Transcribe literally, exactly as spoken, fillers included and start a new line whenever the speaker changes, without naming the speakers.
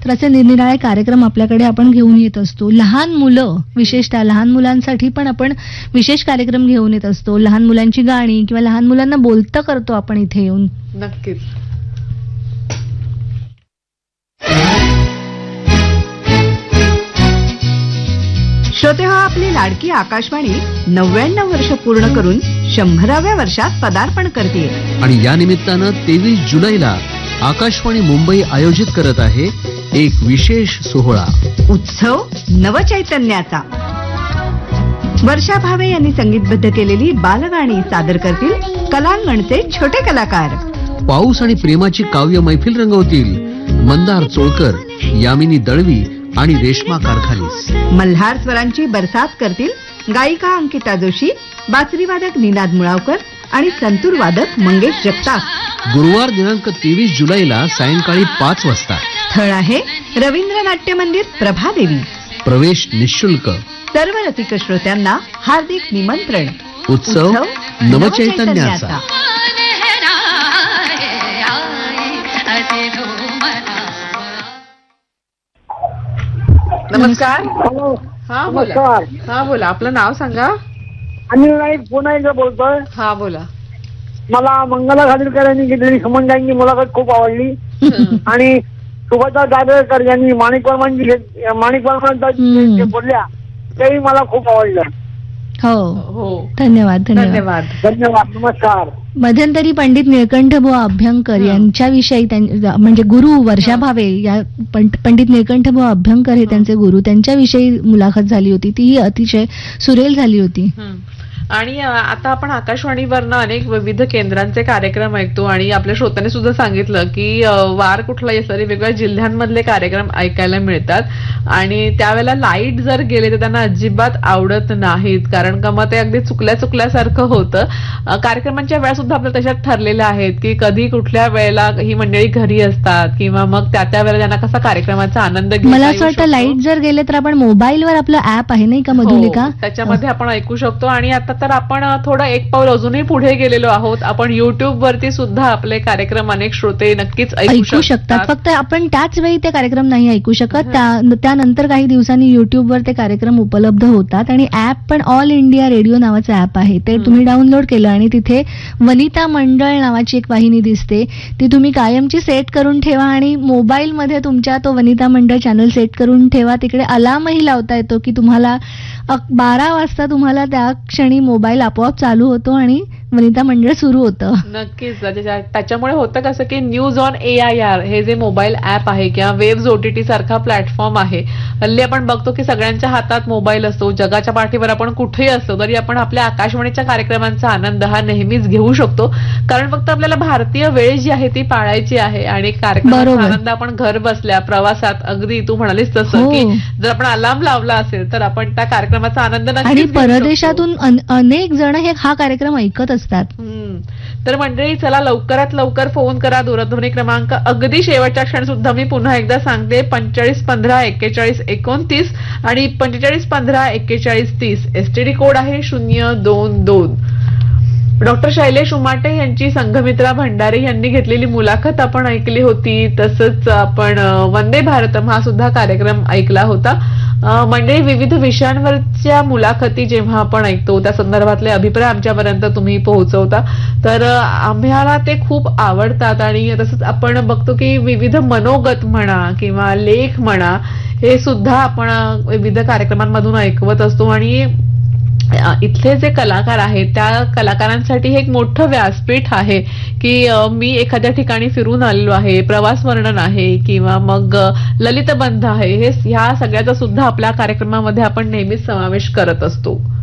तर असे निरनिराळे कार्यक्रम आपल्याकडे आपण घेऊन येत असतो. लहान मुलं, विशेषतः लहान मुलांसाठी पण आपण विशेष कार्यक्रम घेऊन येत असतो. लहान मुलांची गाणी किंवा लहान मुलांना बोलतं करतो आपण इथे येऊन.
नक्कीच.
श्रोते हो, आपली लाडकी आकाशवाणी नव्याण्णव वर्ष पूर्ण करून शंभराव्या वर्षात पदार्पण करते.
आणि या निमित्तानं तेवीस जुलैला आकाशवाणी मुंबई आयोजित करत आहे एक विशेष सोहळा,
उत्सव नवचैतन्याचा. वर्षा भावे यांनी संगीतबद्ध केलेली बालगाणी सादर करतील कलांगणचे छोटे कलाकार.
पाऊस आणि प्रेमाची काव्य मैफिल रंगवतील मंदार चोळकर, यामिनी दळवी आणि रेश्मा कारखालीस.
मल्हार स्वरांची बरसात करतील गायिका अंकिता जोशी, बासरीवादक निनाद मुळावकर आणि संतूर वादक मंगेश जगताप.
गुरुवार दिनांक तेवीस जुलैला सायंकाळी पाच वाजता.
स्थळ आहे रवींद्र नाट्य मंदिर, प्रभादेवी.
प्रवेश निशुल्क.
सर्व रसिक श्रोत्यांना हार्दिक निमंत्रण.
उत्सव नवचैतन्याचा.
नमस्कार. हा बोला. हा बोला, आपलं नाव सांगा.
अनिल नाईक पुन्हा एकदा बोलतोय.
हा बोला.
मला मंगला खादिलकर यांनी घेतलेली संबंधांची मुलाखत खूप आवडली आणि सुभाषा दाभेकर यांनी माणिक वर्मांची माणिक वर्मांच्या बोलल्या तेही मला खूप आवडलं.
हो
हो,
धन्यवाद धन्यवाद
धन्यवाद
धन्यवाद. नमस्कार.
मध्यंतरी पंडित निळकंठबुवा अभ्यंकर यांच्याविषयी म्हणजे गुरु वर्षा भावे या पंडित निळकंठबुवा अभ्यंकर हे त्यांचे गुरु, त्यांच्याविषयी मुलाखत झाली होती. ती अतिशय सुरेल झाली होती.
आणि आता आपण आकाशवाणीवरनं अनेक विविध केंद्रांचे कार्यक्रम ऐकतो आणि आपल्या श्रोत्यांनी सुद्धा सांगितलं की वार कुठलाही असले वेगवेगळ्या जिल्ह्यांमधले कार्यक्रम ऐकायला मिळतात आणि त्यावेळेला लाईट जर गेले तर त्यांना अजिबात आवडत नाहीत, कारण का मग ते अगदी चुकल्या चुकल्यासारखं होतं. कार्यक्रमांच्या वेळा सुद्धा आपल्या तशात ठरलेल्या आहेत की कधी कुठल्या वेळेला ही मंडळी घरी असतात किंवा मग त्या त्या वेळेला त्यांना कसा कार्यक्रमाचा आनंद घेता.
मला असं वाटतं लाईट जर गेले तर आपण मोबाईलवर आपलं ऍप आहे नाही का मधुलिका,
त्याच्यामध्ये आपण ऐकू शकतो. आणि आता तर आपण थोडं एक पाऊल अजूनही पुढे गेलेलो आहोत. आपण युट्यूब वरती सुद्धा आपले कार्यक्रम अनेक श्रोते नक्कीच ऐकू शकतात.
फक्त आपण त्याच वेळी ते कार्यक्रम नाही ऐकू शकत, त्यानंतर काही दिवसांनी युट्यूबवर ते कार्यक्रम उपलब्ध होतात. आणि ऍप पण ऑल इंडिया रेडिओ नावाचं ऍप आहे, ते तुम्ही डाउनलोड केलं आणि तिथे वनिता मंडळ नावाची एक वाहिनी दिसते, ती तुम्ही कायमची सेट करून ठेवा आणि मोबाईलमध्ये तुमच्या तो वनिता मंडळ चॅनल सेट करून ठेवा. तिकडे अलार्मही लावता येतो की तुम्हाला बारा वाजता तुम्हाला त्या क्षणी मोबाईल आपोआप चालू होतो आणि वनिता मंडळ सुरू होतं.
नक्कीच. त्याच्यामुळे होतं कसं की news on A I R हे जे मोबाईल ऍप आहे किंवा वेव्ज ओटीटी सारखा प्लॅटफॉर्म आहे, हल्ली आपण बघतो की सगळ्यांच्या हातात मोबाईल असतो. जगाच्या पाठीवर आपण कुठेही असतो तरी आपण आपल्या आकाशवाणीच्या कार्यक्रमांचा आनंद हा नेहमीच घेऊ शकतो, कारण फक्त आपल्याला भारतीय वेळ जी आहे ती पाळायची आहे. आणि कार्यक्रमाचा आनंद आपण घर बसल्या प्रवासात, अगदी तू म्हणालीस तसं की जर आपण अलार्म लावला असेल तर आपण त्या कार्यक्रमाचा आनंद नक्कीच.
आणि परदेशातून अनेक जण हे हा कार्यक्रम ऐकत असतात.
तर मंडळी चला लवकरात लवकर फोन करा. दूरध्वनी क्रमांक अगदी शेवटच्या क्षण सुद्धा मी पुन्हा एकदा सांगते, पंचेचाळीस पंधरा एक्केचाळीस एकोणतीस आणि पंचेचाळीस पंधरा एक्केचाळीस तीस. एसटीडी कोड आहे शून्य दोन दोन. डॉक्टर शैलेश उमाटे यांची संघमित्रा भंडारे यांनी घेतलेली मुलाखत आपण ऐकली होती. तसंच आपण वंदे भारतम हा सुद्धा कार्यक्रम ऐकला होता. म्हणजे विविध विषयांवरच्या मुलाखती जेव्हा आपण ऐकतो त्या संदर्भातले अभिप्राय आमच्यापर्यंत तुम्ही पोहोचवता, तर आम्हाला ते खूप आवडतात. आणि तसंच आपण बघतो की विविध मनोगत म्हणा किंवा लेख म्हणा हे सुद्धा आपण विविध कार्यक्रमांमधून ऐकवत असतो. आणि इथले जे कलाकार आहेत त्या कलाकारांसाठी हे एक मोठं व्यासपीठ आहे की मी एखाद्या ठिकाणी फिरून आलेलो आहे, प्रवास वर्णन आहे किंवा मग ललितबंध आहे, हे ह्या सगळ्याचा सुद्धा आपल्या कार्यक्रमामध्ये आपण नेहमीच समावेश करत असतो.